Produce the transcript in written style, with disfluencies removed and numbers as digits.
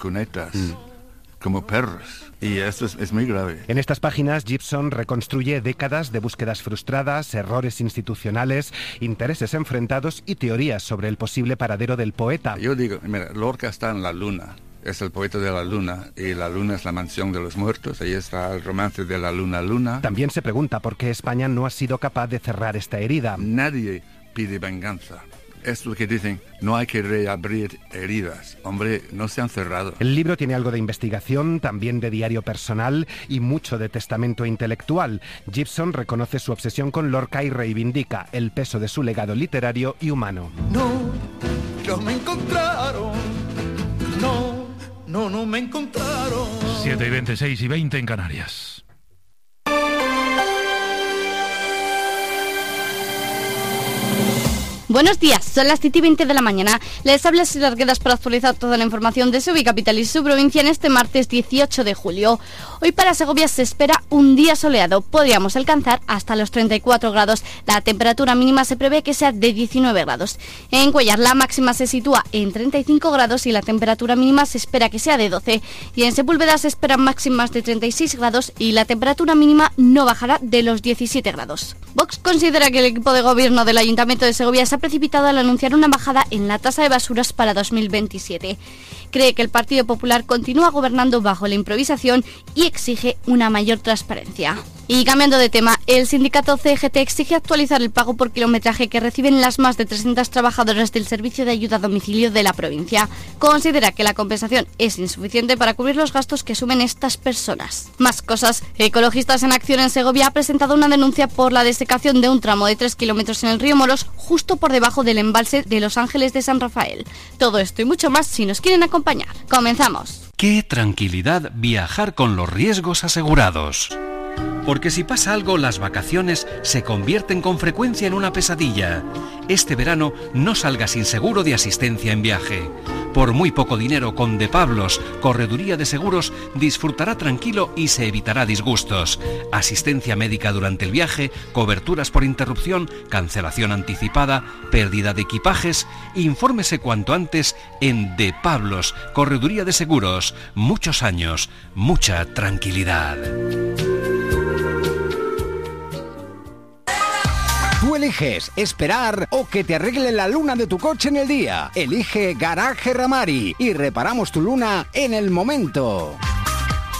cunetas, como perros. Y esto es muy grave. En estas páginas, Gibson reconstruye décadas de búsquedas frustradas, errores institucionales, intereses enfrentados y teorías sobre el posible paradero del poeta. Yo digo, mira, Lorca está en la luna. Es el poeta de la luna, y la luna es la mansión de los muertos. Ahí está el romance de la luna. También se pregunta por qué España no ha sido capaz de cerrar esta herida. Nadie pide venganza. Es lo que dicen, no hay que reabrir heridas. Hombre, no se han cerrado. El libro tiene algo de investigación, también de diario personal y mucho de testamento intelectual. Gibson reconoce su obsesión con Lorca y reivindica el peso de su legado literario y humano. No me encontraron. No me encontraron. 7:20, 6:20 en Canarias. Buenos días, son las 7:20 de la mañana. Les habla Silvia Arguedas para actualizar toda la información de Segovia Capital y su provincia en este martes 18 de julio. Hoy para Segovia se espera un día soleado. Podríamos alcanzar hasta los 34 grados. La temperatura mínima se prevé que sea de 19 grados. En Cuéllar la máxima se sitúa en 35 grados y la temperatura mínima se espera que sea de 12. Y en Sepúlveda se esperan máximas de 36 grados y la temperatura mínima no bajará de los 17 grados. Vox considera que el equipo de gobierno del Ayuntamiento de Segovia se ha precipitado al anunciar una bajada en la tasa de basuras para 2027. Cree que el Partido Popular continúa gobernando bajo la improvisación y exige una mayor transparencia. Y cambiando de tema, el sindicato CGT exige actualizar el pago por kilometraje que reciben las más de 300 trabajadoras del servicio de ayuda a domicilio de la provincia. Considera que la compensación es insuficiente para cubrir los gastos que asumen estas personas. Más cosas. Ecologistas en Acción en Segovia ha presentado una denuncia por la desecación de un tramo de 3 kilómetros en el río Moros, justo por debajo del embalse de Los Ángeles de San Rafael. Todo esto y mucho más si nos quieren acompañar. ¡Comenzamos! ¡Qué tranquilidad viajar con los riesgos asegurados! Porque si pasa algo, las vacaciones se convierten con frecuencia en una pesadilla. Este verano no salga sin seguro de asistencia en viaje. Por muy poco dinero, con De Pablos, Correduría de Seguros, disfrutará tranquilo y se evitará disgustos. Asistencia médica durante el viaje, coberturas por interrupción, cancelación anticipada, pérdida de equipajes. Infórmese cuanto antes en De Pablos, Correduría de Seguros. Muchos años, mucha tranquilidad. Tú eliges esperar o que te arregle la luna de tu coche en el día. Elige Garaje Ramari y reparamos tu luna en el momento.